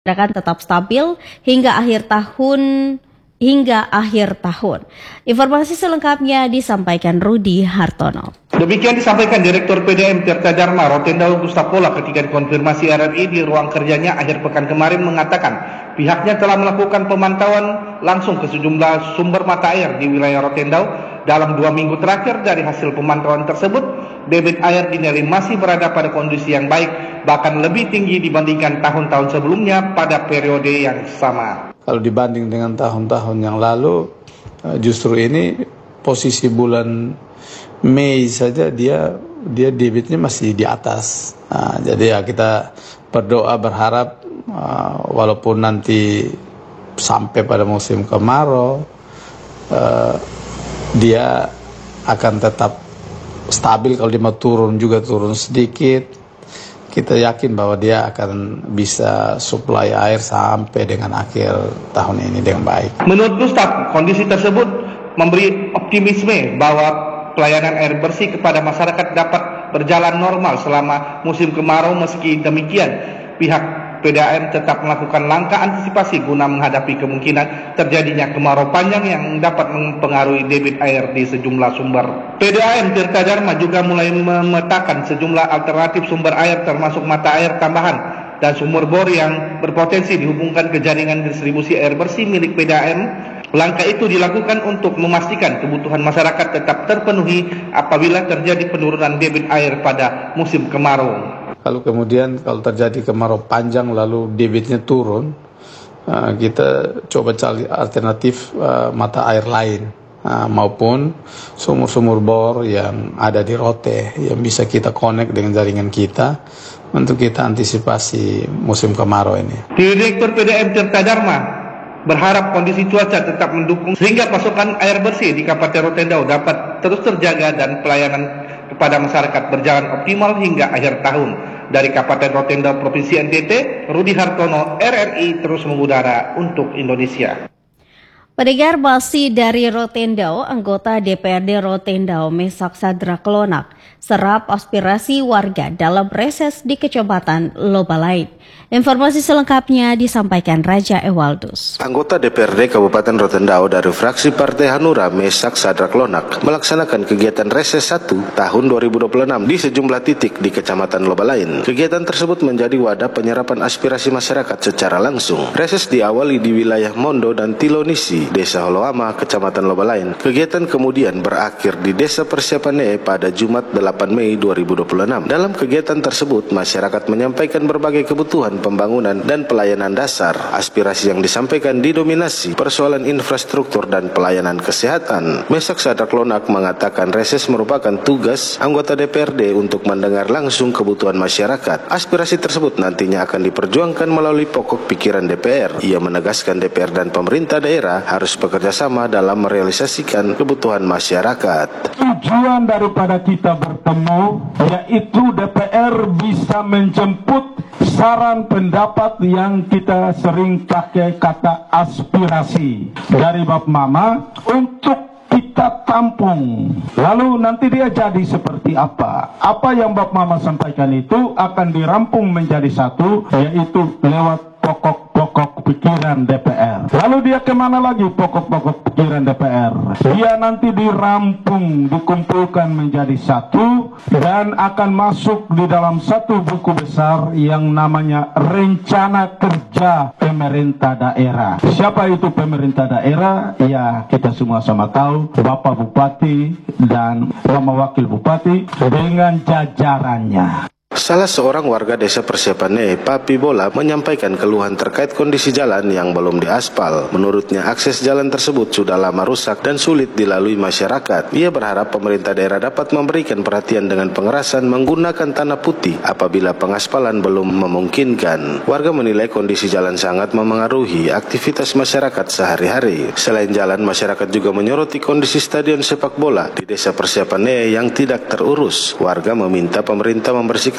akan tetap stabil hingga akhir tahun. Informasi selengkapnya disampaikan Rudi Hartono. Demikian disampaikan Direktur PDM Tirta Dharma Rotendao Gustapola ketika dikonfirmasi RRI di ruang kerjanya akhir pekan kemarin mengatakan pihaknya telah melakukan pemantauan langsung ke sejumlah sumber mata air di wilayah Rotendao. Dalam 2 minggu terakhir dari hasil pemantauan tersebut, debit air dinilai masih berada pada kondisi yang baik, bahkan lebih tinggi dibandingkan tahun-tahun sebelumnya pada periode yang sama. Kalau dibanding dengan tahun-tahun yang lalu, justru ini posisi bulan Mei saja dia debitnya masih di atas. Jadi ya kita berdoa berharap walaupun nanti sampai pada musim kemarau, dia akan tetap stabil. Kalau dia mau turun juga turun sedikit. Kita yakin bahwa dia akan bisa suplai air sampai dengan akhir tahun ini dengan baik. Menurut Gustaf, kondisi tersebut memberi optimisme bahwa pelayanan air bersih kepada masyarakat dapat berjalan normal selama musim kemarau. Meski demikian, pihak PDAM tetap melakukan langkah antisipasi guna menghadapi kemungkinan terjadinya kemarau panjang yang dapat mempengaruhi debit air di sejumlah sumber. PDAM Tirta Dharma juga mulai memetakan sejumlah alternatif sumber air termasuk mata air tambahan dan sumur bor yang berpotensi dihubungkan ke jaringan distribusi air bersih milik PDAM. Langkah itu dilakukan untuk memastikan kebutuhan masyarakat tetap terpenuhi apabila terjadi penurunan debit air pada musim kemarau. Kalau kemudian kalau terjadi kemarau panjang lalu debitnya turun, kita coba cari alternatif mata air lain maupun sumur-sumur bor yang ada di Rote yang bisa kita connect dengan jaringan kita untuk kita antisipasi musim kemarau ini. Direktur PDM Tirta Dharma berharap kondisi cuaca tetap mendukung sehingga pasokan air bersih di Kabupaten Rotendao dapat terus terjaga dan pelayanan kepada masyarakat berjalan optimal hingga akhir tahun. Dari Kabupaten Rotendao, Provinsi NTT, Rudi Hartono, RRI terus mengudara untuk Indonesia. Pendengar, masih dari Rotendao, anggota DPRD Rotendao Mesak Sadra Klonak serap aspirasi warga dalam reses di Kecamatan Lobalain. Informasi selengkapnya disampaikan Raja Ewaldus. Anggota DPRD Kabupaten Rotendao dari fraksi Partai Hanura Mesak Sadra Klonak melaksanakan kegiatan reses 1 tahun 2026 di sejumlah titik di Kecamatan Lobalain. Kegiatan tersebut menjadi wadah penyerapan aspirasi masyarakat secara langsung. Reses diawali di wilayah Mondo dan Tilonisi, Desa Holoama, Kecamatan Lobalain. Kegiatan kemudian berakhir di Desa Persiapane pada Jumat 8 Mei 2026. Dalam kegiatan tersebut, masyarakat menyampaikan berbagai kebutuhan pembangunan dan pelayanan dasar. Aspirasi yang disampaikan didominasi persoalan infrastruktur dan pelayanan kesehatan. Mesak Sadra Klonak mengatakan reses merupakan tugas anggota DPRD untuk mendengar langsung kebutuhan masyarakat. Aspirasi tersebut nantinya akan diperjuangkan melalui pokok pikiran DPR. Ia menegaskan DPR dan pemerintah daerah harus bekerja sama dalam merealisasikan kebutuhan masyarakat. Tujuan daripada kita bertemu yaitu DPR bisa menjemput saran pendapat yang kita sering pakai kata aspirasi dari Bapak Mama untuk kita tampung. Lalu nanti dia jadi seperti apa? Apa yang Bapak Mama sampaikan itu akan dirampung menjadi satu, yaitu lewat pokok-pokok pikiran DPR. Lalu dia kemana lagi pokok-pokok pikiran DPR? Dia nanti dirampung, dikumpulkan menjadi satu dan akan masuk di dalam satu buku besar yang namanya Rencana Kerja Pemerintah Daerah. Siapa itu pemerintah daerah? Ya, kita semua sama tahu, Bapak Bupati dan Bapak Wakil Bupati dengan jajarannya. Salah seorang warga desa Persiapane, Papi Bola, menyampaikan keluhan terkait kondisi jalan yang belum diaspal. Menurutnya, akses jalan tersebut sudah lama rusak dan sulit dilalui masyarakat. Ia berharap pemerintah daerah dapat memberikan perhatian dengan pengerasan menggunakan tanah putih apabila pengaspalan belum memungkinkan. Warga menilai kondisi jalan sangat memengaruhi aktivitas masyarakat sehari-hari. Selain jalan, masyarakat juga menyoroti kondisi stadion sepak bola di desa Persiapane yang tidak terurus. Warga meminta pemerintah membersihkan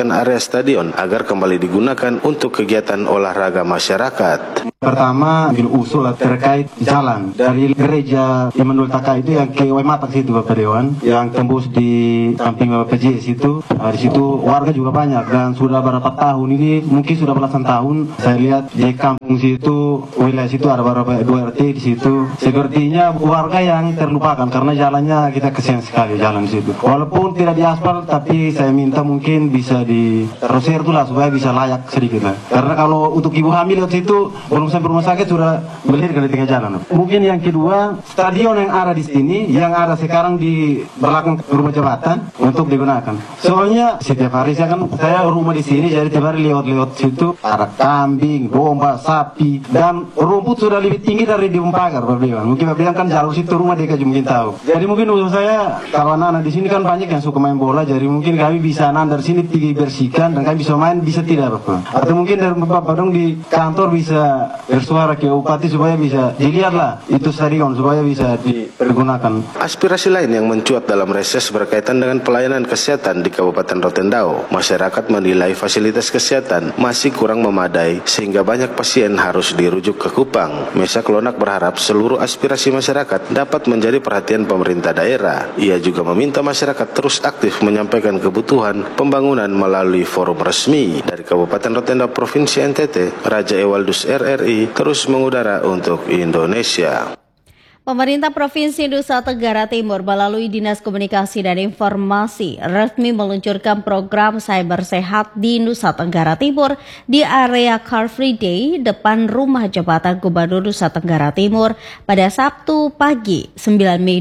membersihkan area stadion agar kembali digunakan untuk kegiatan olahraga masyarakat. Pertama, usul terkait jalan dari gereja Immanuel Taka itu yang ke Waimatak situ Bapak Dewan, yang tembus di samping PJS itu. Di situ warga juga banyak dan sudah berapa tahun ini, mungkin sudah belasan tahun. Saya lihat di kampung situ, wilayah situ ada beberapa 2 RT di situ. Sepertinya warga yang terlupakan karena jalannya kita kesian sekali jalan di situ. Walaupun tidak diaspal, tapi saya minta mungkin bisa diterusir itulah supaya bisa layak sedikit lah. Karena kalau untuk ibu hamil di situ belum sampai rumah sakit sudah melahirkan di tengah jalan. Mungkin yang kedua, stadion yang ada di sini, yang ada sekarang di belakang rumah jabatan untuk digunakan. Soalnya setiap hari saya rumah di sini, jadi tiap hari lewat situ ada kambing, domba, sapi, dan rumput sudah lebih tinggi dari di pagar Pak Dewan. Mungkin Pak Dewan kan jalur situ rumah dia mungkin tahu. Jadi mungkin menurut saya kalau anak-anak di sini kan banyak yang suka main bola, jadi mungkin kami bisa dari sini pergi bersihkan dan kami bisa main, bisa tidak Bapak. Atau mungkin dari Bapak dong di kantor bisa bersuara ke Bupati supaya bisa dilihatlah itu stadion supaya bisa dipergunakan. Aspirasi lain yang mencuat dalam reses berkaitan dengan pelayanan kesehatan di Kabupaten Rotendao. Masyarakat menilai fasilitas kesehatan masih kurang memadai sehingga banyak pasien harus dirujuk ke Kupang. Mesak Lonak berharap seluruh aspirasi masyarakat dapat menjadi perhatian pemerintah daerah. Ia juga meminta masyarakat terus aktif menyampaikan kebutuhan pembangunan melalui forum resmi. Dari Kabupaten Rotendao, Provinsi NTT, Raja Ewaldus RRI terus mengudara untuk Indonesia. Pemerintah Provinsi Nusa Tenggara Timur melalui Dinas Komunikasi dan Informasi resmi meluncurkan program Cyber Sehat di Nusa Tenggara Timur di area Car Free Day depan rumah jabatan Gubernur Nusa Tenggara Timur pada Sabtu pagi 9 Mei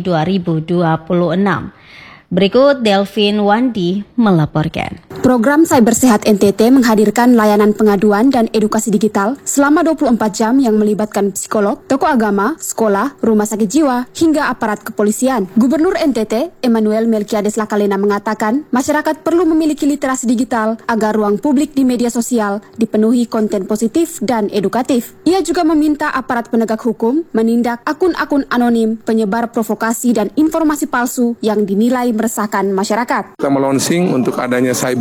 2026. Berikut Delvin Wandi melaporkan. Program Cyber Sehat NTT menghadirkan layanan pengaduan dan edukasi digital selama 24 jam yang melibatkan psikolog, tokoh agama, sekolah, rumah sakit jiwa, hingga aparat kepolisian. Gubernur NTT, Emmanuel Melkiades Lakalena mengatakan, masyarakat perlu memiliki literasi digital agar ruang publik di media sosial dipenuhi konten positif dan edukatif. Ia juga meminta aparat penegak hukum menindak akun-akun anonim, penyebar provokasi dan informasi palsu yang dinilai meresahkan masyarakat. Kita melonsing untuk adanya cyber